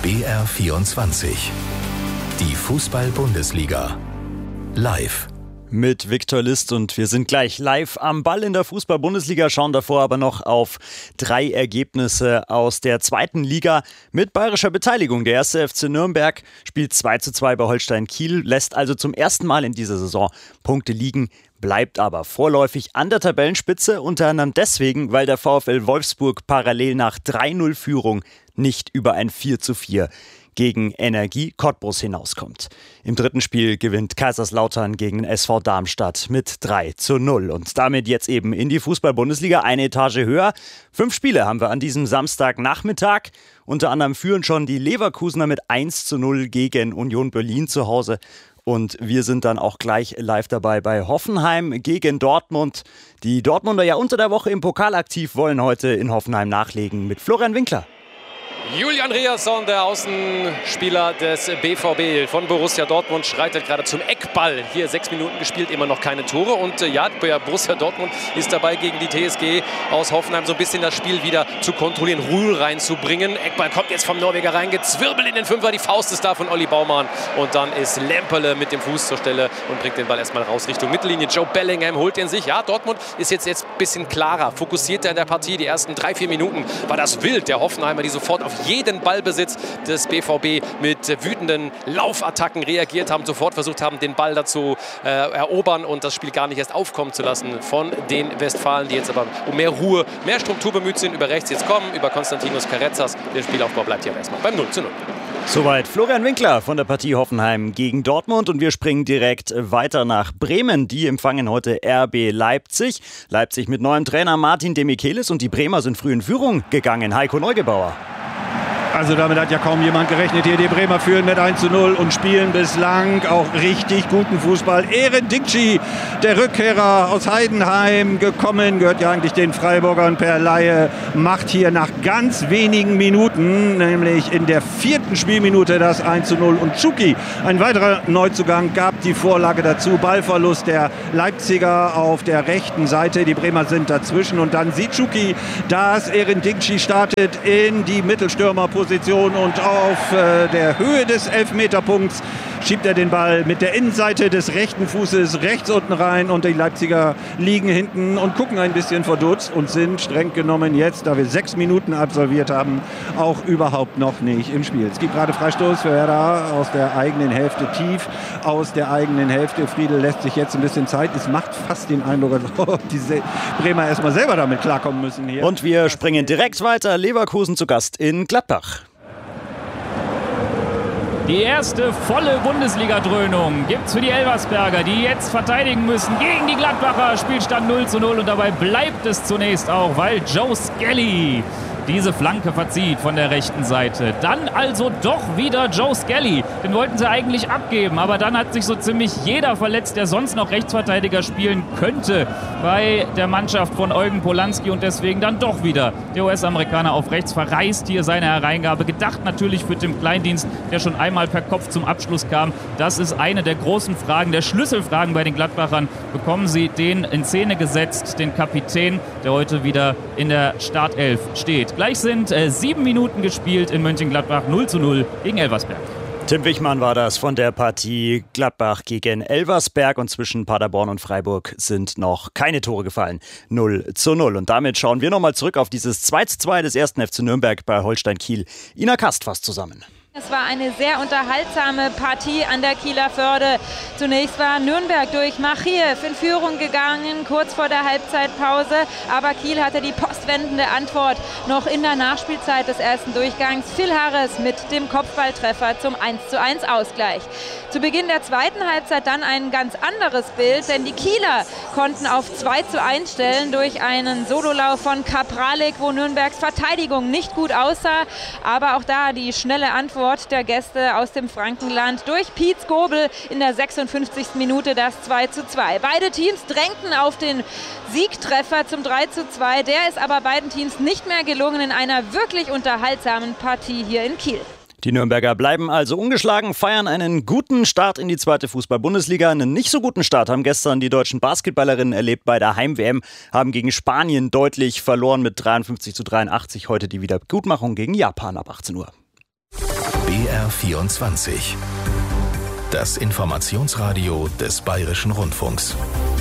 BR24. Die Fußball-Bundesliga. Live. Mit Viktor List und wir sind gleich live am Ball in der Fußball-Bundesliga, schauen davor aber noch auf 3 Ergebnisse aus der 2. Liga mit bayerischer Beteiligung. Der 1. FC Nürnberg spielt 2:2 bei Holstein Kiel, lässt also zum ersten Mal in dieser Saison Punkte liegen, bleibt aber vorläufig an der Tabellenspitze, unter anderem deswegen, weil der VfL Wolfsburg parallel nach 3:0-Führung nicht über ein 4:4 gegen Energie Cottbus hinauskommt. Im 3. Spiel gewinnt Kaiserslautern gegen den SV Darmstadt mit 3:0 und damit jetzt eben in die Fußball-Bundesliga eine Etage höher. 5 Spiele haben wir an diesem Samstagnachmittag. Unter anderem führen schon die Leverkusener mit 1:0 gegen Union Berlin zu Hause. Und wir sind dann auch gleich live dabei bei Hoffenheim gegen Dortmund. Die Dortmunder ja unter der Woche im Pokal aktiv, wollen heute in Hoffenheim nachlegen mit Florian Winkler. Julian Riasson, der Außenspieler des BVB von Borussia Dortmund, schreitet gerade zum Eckball. Hier 6 Minuten gespielt, immer noch keine Tore. Und Borussia Dortmund ist dabei, gegen die TSG aus Hoffenheim so ein bisschen das Spiel wieder zu kontrollieren, Ruhe reinzubringen. Eckball kommt jetzt vom Norweger rein, gezwirbelt in den Fünfer. Die Faust ist da von Olli Baumann. Und dann ist Lemperle mit dem Fuß zur Stelle und bringt den Ball erstmal raus Richtung Mittellinie. Joe Bellingham holt ihn sich. Ja, Dortmund ist jetzt ein bisschen klarer, fokussierter in der Partie. Die ersten 3-4 Minuten war das wild. Der Hoffenheimer, die sofort auf jeden Ballbesitz des BVB mit wütenden Laufattacken reagiert haben, sofort versucht haben, den Ball dazu erobern und das Spiel gar nicht erst aufkommen zu lassen von den Westfalen, die jetzt aber um mehr Ruhe, mehr Struktur bemüht sind, über rechts jetzt kommen, über Konstantinos Carezas. Der Spielaufbau bleibt hier aber erstmal beim 0:0. Soweit Florian Winkler von der Partie Hoffenheim gegen Dortmund und wir springen direkt weiter nach Bremen. Die empfangen heute RB Leipzig. Leipzig mit neuem Trainer Martin de Michelis und die Bremer sind früh in Führung gegangen. Heiko Neugebauer. Also damit hat ja kaum jemand gerechnet. Hier die Bremer führen mit 1:0 und spielen bislang auch richtig guten Fußball. Eren Dikci, der Rückkehrer aus Heidenheim gekommen, gehört ja eigentlich den Freiburgern per Leihe, macht hier nach ganz wenigen Minuten, nämlich in der 4. Spielminute das 1:0. Und Tschuki, ein weiterer Neuzugang, gab die Vorlage dazu. Ballverlust der Leipziger auf der rechten Seite. Die Bremer sind dazwischen und dann sieht Tschuki, dass Eren Dikci startet in die Mittelstürmerposition und auf der Höhe des Elfmeterpunkts schiebt er den Ball mit der Innenseite des rechten Fußes rechts unten rein und die Leipziger liegen hinten und gucken ein bisschen verdutzt und sind streng genommen jetzt, da wir 6 Minuten absolviert haben, auch überhaupt noch nicht im Spiel. Es gibt gerade Freistoß für Werder aus der eigenen Hälfte, tief aus der eigenen Hälfte. Friedel lässt sich jetzt ein bisschen Zeit. Es macht fast den Eindruck, als ob diese Bremer erstmal selber damit klarkommen müssen hier. Und wir springen direkt weiter. Leverkusen zu Gast in Gladbach. Die erste volle Bundesliga-Dröhnung gibt's für die Elversberger, die jetzt verteidigen müssen gegen die Gladbacher. Spielstand 0:0 und dabei bleibt es zunächst auch, weil Joe Skelly diese Flanke verzieht von der rechten Seite. Dann also doch wieder Joe Skelly. Den wollten sie eigentlich abgeben, aber dann hat sich so ziemlich jeder verletzt, der sonst noch Rechtsverteidiger spielen könnte bei der Mannschaft von Eugen Polanski und deswegen dann doch wieder der US-Amerikaner auf rechts verreißt hier seine Hereingabe. Gedacht natürlich für Tim Kleindienst, der schon einmal per Kopf zum Abschluss kam. Das ist eine der großen Fragen, der Schlüsselfragen bei den Gladbachern. Bekommen sie den in Szene gesetzt, den Kapitän, der heute wieder in der Startelf steht. Gleich sind 7 Minuten gespielt in Mönchengladbach, 0:0 gegen Elversberg. Tim Wichmann war das von der Partie Gladbach gegen Elversberg und zwischen Paderborn und Freiburg sind noch keine Tore gefallen. 0:0. Und damit schauen wir nochmal zurück auf dieses 2:2 des 1. FC Nürnberg bei Holstein Kiel. Ina Kast fasst zusammen. Es war eine sehr unterhaltsame Partie an der Kieler Förde. Zunächst war Nürnberg durch Machiev in Führung gegangen, kurz vor der Halbzeitpause. Aber Kiel hatte die postwendende Antwort noch in der Nachspielzeit des ersten Durchgangs. Phil Harris mit dem Kopfballtreffer zum 1:1 Ausgleich. Zu Beginn der zweiten Halbzeit dann ein ganz anderes Bild, denn die Kieler konnten auf 2:1 stellen durch einen Sololauf von Kapralik, wo Nürnbergs Verteidigung nicht gut aussah. Aber auch da die schnelle Antwort der Gäste aus dem Frankenland durch Pietz Gobel in der 56. Minute das 2:2. Beide Teams drängten auf den Siegtreffer zum 3:2. Der ist aber beiden Teams nicht mehr gelungen in einer wirklich unterhaltsamen Partie hier in Kiel. Die Nürnberger bleiben also ungeschlagen, feiern einen guten Start in die 2. Fußball-Bundesliga. Einen nicht so guten Start haben gestern die deutschen Basketballerinnen erlebt bei der Heim-WM, haben gegen Spanien deutlich verloren mit 53:83. Heute die Wiedergutmachung gegen Japan ab 18 Uhr. BR24. Das Informationsradio des Bayerischen Rundfunks.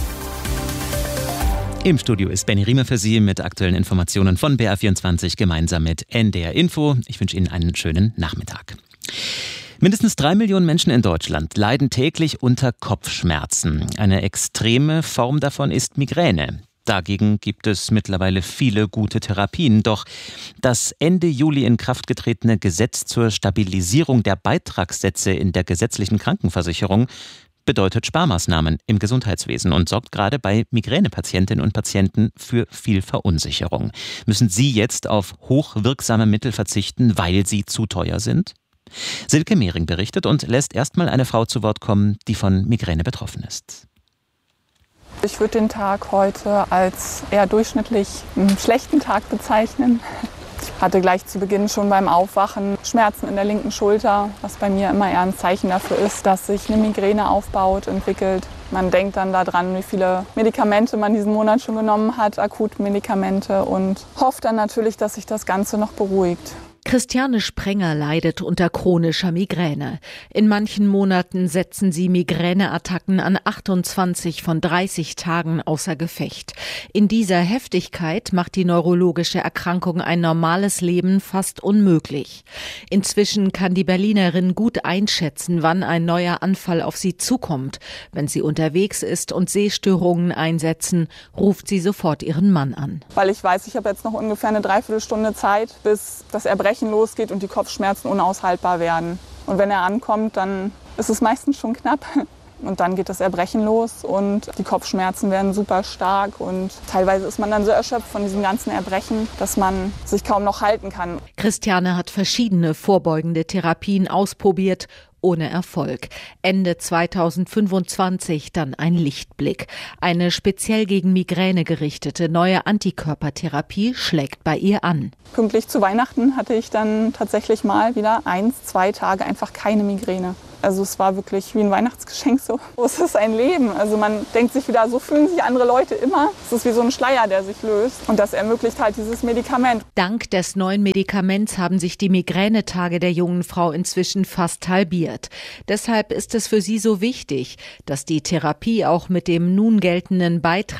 Im Studio ist Benny Riemer für Sie mit aktuellen Informationen von BR24 gemeinsam mit NDR Info. Ich wünsche Ihnen einen schönen Nachmittag. Mindestens 3 Millionen Menschen in Deutschland leiden täglich unter Kopfschmerzen. Eine extreme Form davon ist Migräne. Dagegen gibt es mittlerweile viele gute Therapien. Doch das Ende Juli in Kraft getretene Gesetz zur Stabilisierung der Beitragssätze in der gesetzlichen Krankenversicherung bedeutet Sparmaßnahmen im Gesundheitswesen und sorgt gerade bei Migränepatientinnen und Patienten für viel Verunsicherung. Müssen Sie jetzt auf hochwirksame Mittel verzichten, weil sie zu teuer sind? Silke Mehring berichtet und lässt erstmal eine Frau zu Wort kommen, die von Migräne betroffen ist. Ich würde den Tag heute als eher durchschnittlich einen schlechten Tag bezeichnen. Ich hatte gleich zu Beginn schon beim Aufwachen Schmerzen in der linken Schulter, was bei mir immer eher ein Zeichen dafür ist, dass sich eine Migräne aufbaut, entwickelt. Man denkt dann daran, wie viele Medikamente man diesen Monat schon genommen hat, Akutmedikamente, und hofft dann natürlich, dass sich das Ganze noch beruhigt. Christiane Sprenger leidet unter chronischer Migräne. In manchen Monaten setzen sie Migräneattacken an 28 von 30 Tagen außer Gefecht. In dieser Heftigkeit macht die neurologische Erkrankung ein normales Leben fast unmöglich. Inzwischen kann die Berlinerin gut einschätzen, wann ein neuer Anfall auf sie zukommt. Wenn sie unterwegs ist und Sehstörungen einsetzen, ruft sie sofort ihren Mann an. Weil ich weiß, ich habe jetzt noch ungefähr eine Dreiviertelstunde Zeit, bis das Erbrechen losgeht und die Kopfschmerzen unaushaltbar werden. Und wenn er ankommt, dann ist es meistens schon knapp. Und dann geht das Erbrechen los und die Kopfschmerzen werden super stark. Und teilweise ist man dann so erschöpft von diesem ganzen Erbrechen, dass man sich kaum noch halten kann. Christiane hat verschiedene vorbeugende Therapien ausprobiert, ohne Erfolg. Ende 2025 dann ein Lichtblick. Eine speziell gegen Migräne gerichtete neue Antikörpertherapie schlägt bei ihr an. Pünktlich zu Weihnachten hatte ich dann tatsächlich mal wieder 1-2 Tage einfach keine Migräne. Also es war wirklich wie ein Weihnachtsgeschenk so. Es ist ein Leben. Also man denkt sich wieder, so fühlen sich andere Leute immer. Es ist wie so ein Schleier, der sich löst. Und das ermöglicht halt dieses Medikament. Dank des neuen Medikaments haben sich die Migränetage der jungen Frau inzwischen fast halbiert. Deshalb ist es für sie so wichtig, dass die Therapie auch mit dem nun geltenden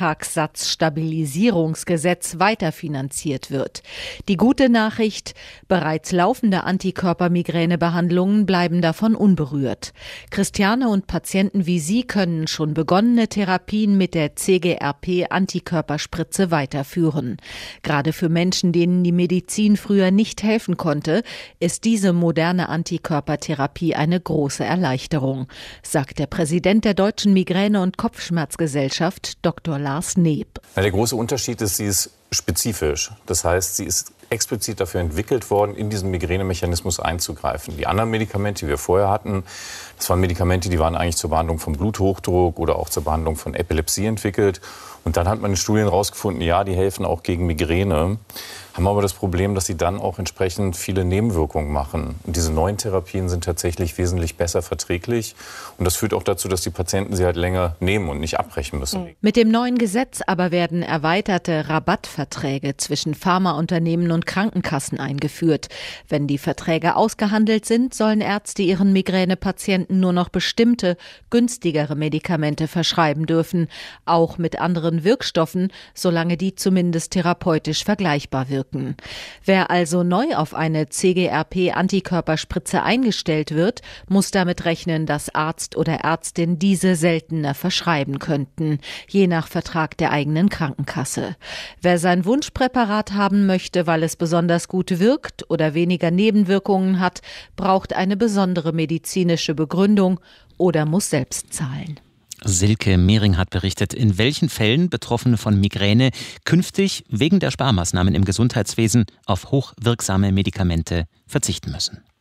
Beitragssatzstabilisierungsgesetz weiterfinanziert wird. Die gute Nachricht: bereits laufende Antikörpermigränebehandlungen bleiben davon unberührt. Christiane und Patienten wie sie können schon begonnene Therapien mit der CGRP-Antikörperspritze weiterführen. Gerade für Menschen, denen die Medizin früher nicht helfen konnte, ist diese moderne Antikörpertherapie eine große Erleichterung, sagt der Präsident der Deutschen Migräne- und Kopfschmerzgesellschaft, Dr. Lars Neb. Der große Unterschied ist, sie ist spezifisch. Das heißt, sie ist explizit dafür entwickelt worden, in diesen Migränemechanismus einzugreifen. Die anderen Medikamente, die wir vorher hatten, das waren Medikamente, die waren eigentlich zur Behandlung von Bluthochdruck oder auch zur Behandlung von Epilepsie entwickelt. Und dann hat man in Studien herausgefunden, ja, die helfen auch gegen Migräne, haben aber das Problem, dass sie dann auch entsprechend viele Nebenwirkungen machen. Und diese neuen Therapien sind tatsächlich wesentlich besser verträglich. Und das führt auch dazu, dass die Patienten sie halt länger nehmen und nicht abbrechen müssen. Mit dem neuen Gesetz aber werden erweiterte Rabattverträge zwischen Pharmaunternehmen und Krankenkassen eingeführt. Wenn die Verträge ausgehandelt sind, sollen Ärzte ihren Migränepatienten nur noch bestimmte, günstigere Medikamente verschreiben dürfen, auch mit anderen Wirkstoffen, solange die zumindest therapeutisch vergleichbar wirken. Wer also neu auf eine CGRP-Antikörperspritze eingestellt wird, muss damit rechnen, dass Arzt oder Ärztin diese seltener verschreiben könnten, je nach Vertrag der eigenen Krankenkasse. Wer sein Wunschpräparat haben möchte, weil es besonders gut wirkt oder weniger Nebenwirkungen hat, braucht eine besondere medizinische Begründung oder muss selbst zahlen. Silke Mehring hat berichtet, in welchen Fällen Betroffene von Migräne künftig wegen der Sparmaßnahmen im Gesundheitswesen auf hochwirksame Medikamente verzichten müssen.